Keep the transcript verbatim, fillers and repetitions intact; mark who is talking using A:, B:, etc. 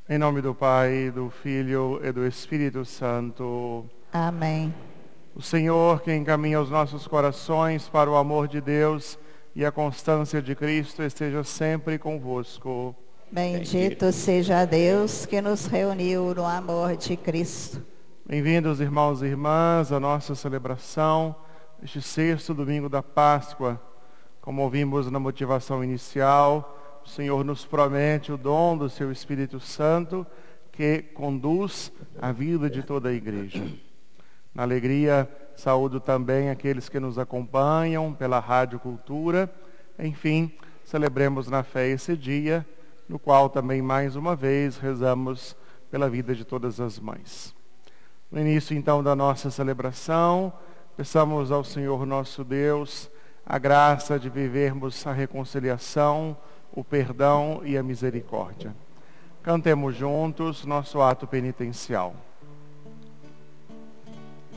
A: Em nome do Pai, do Filho e do Espírito Santo.
B: Amém.
A: O Senhor, que encaminha os nossos corações para o amor de Deus e a constância de Cristo, esteja sempre convosco.
B: Bendito seja Deus que nos reuniu no amor de Cristo.
A: Bem-vindos, irmãos e irmãs, à nossa celebração, este sexto domingo da Páscoa. Como ouvimos na motivação inicial, o Senhor nos promete o dom do seu Espírito Santo, que conduz a vida de toda a igreja. Na alegria, saúdo também aqueles que nos acompanham pela Rádio Cultura. Enfim, celebremos na fé esse dia, no qual também mais uma vez rezamos pela vida de todas as mães. No início então da nossa celebração, peçamos ao Senhor nosso Deus a graça de vivermos a reconciliação, o perdão e a misericórdia. Cantemos juntos nosso ato penitencial.